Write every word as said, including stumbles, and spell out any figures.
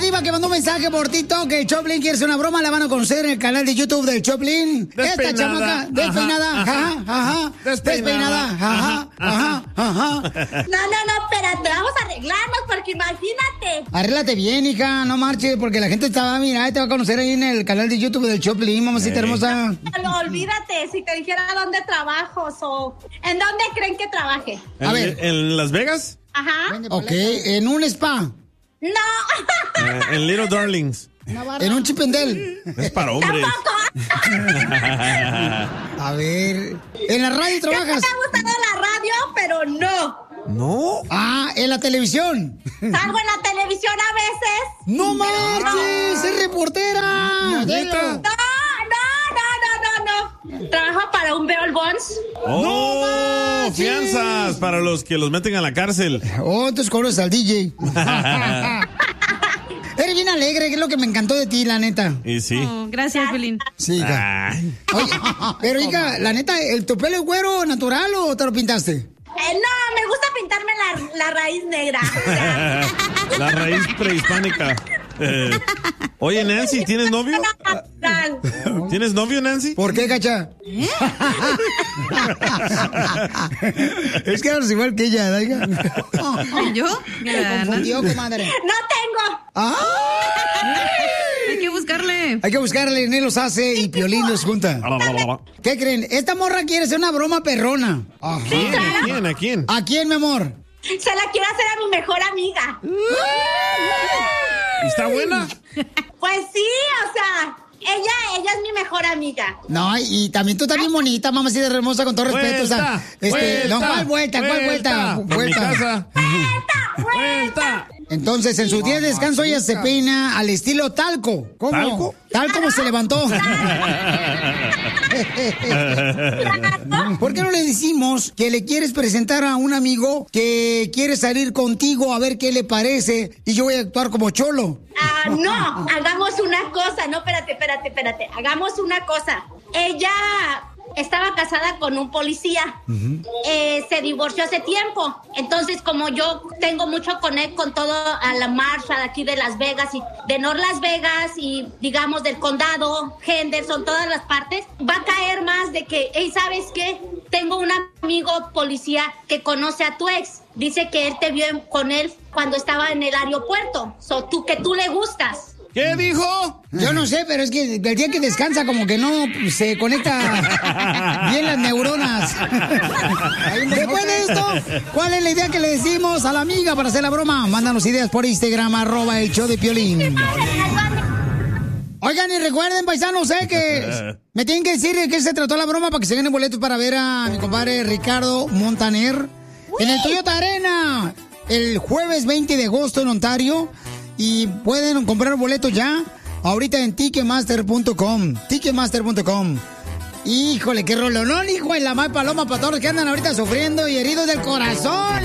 diva que mandó un mensaje por TikTok que el Choplin quiere hacer una broma, la van a conocer en el canal de YouTube del Choplin. Esta chamaca despeinada, ajá, ajá, despeinada, ajá, ajá, ajá. No, no, no, espérate, vamos a arreglarnos porque imagínate. Arréglate bien, hija, no marches, porque la gente te va a mirar y te va a conocer ahí en el canal de YouTube del Choplin, mamacita hermosa. No, olvídate, si te dijera dónde trabajo, o ¿en dónde creen que trabaje? A ver, ¿en Las Vegas? Ajá. Ok, en un spa. No. Eh, en Little Darlings. En un chipendel. Es para hombres. A ver, ¿en la radio trabajas? Me ha gustado la radio, pero no. ¿No? Ah, ¿en la televisión? Salgo en la televisión a veces. ¡No marches! ¡Es reportera! No, no, no, no, no, no. Trabajo para un Bear Bonds. ¡Oh! ¡No Fianzas para los que los meten a la cárcel. Oh, entonces cobras al D J. Eres bien alegre, que es lo que me encantó de ti, la neta. Y sí. Oh, gracias, Piolín. Sí, hija. Oye, pero hija, la neta, ¿el tu pelo es güero natural o te lo pintaste? Eh, no, me gusta pintarme la, la raíz negra. La raíz prehispánica. Eh, oye, Nancy, ¿tienes novio? ¿Tienes novio, Nancy? ¿Por qué, cacha? ¿Eh? Es que eres igual que ella, ¿no, hija? ¿Yo? Me confundió, comadre. No tengo. ¡Ah! Hay que buscarle. Hay que buscarle, Nel los hace y Piolín los junta. ¿Qué creen? Esta morra quiere hacer una broma perrona. ¿A quién? ¿A quién? ¿A quién? ¿A quién, mi amor? Se la quiero hacer a mi mejor amiga. ¿Está buena? Pues sí, o sea, ella, ella es mi mejor amiga. No, y también tú estás bien bonita, mamacita hermosa, con todo respeto. O sea, este, vuelta, no, ¿cuál vuelta? ¿Cuál vuelta? vuelta, por mi casa. ¡Vuelta! ¡Vuelta! Entonces, en su día de descanso, ella se peina al estilo talco. ¿Cómo? ¿Talco? Tal como se levantó. ¿Por qué no le decimos que le quieres presentar a un amigo que quiere salir contigo a ver qué le parece y yo voy a actuar como cholo? Ah, no, hagamos una cosa. No, espérate, espérate, espérate. Hagamos una cosa. Ella estaba casada con un policía. Uh-huh. eh, se divorció hace tiempo. Entonces, como yo tengo mucho connect con todo a la marcha de aquí de Las Vegas y de North Las Vegas y digamos del condado, Henderson, todas las partes, va a caer más de que, hey, ¿sabes qué? Tengo un amigo policía que conoce a tu ex. Dice que él te vio con él cuando estaba en el aeropuerto. So, tú, que tú le gustas. ¿Qué dijo? Yo no sé, pero es que el día que descansa como que no se conecta bien las neuronas. Después de esto, ¿cuál es la idea que le decimos a la amiga para hacer la broma? Mándanos ideas por Instagram, arroba el show de Piolín. Oigan, y recuerden, paisanos, ¿eh? Que me tienen que decir de qué se trató la broma para que se ganen boletos para ver a mi compadre Ricardo Montaner en el Toyota Arena el jueves veinte de agosto en Ontario. Y pueden comprar boletos ya ahorita en ticketmaster punto com. ticketmaster punto com. Híjole, qué rolonón, hijo de la mal paloma para todos los que andan ahorita sufriendo y heridos del corazón.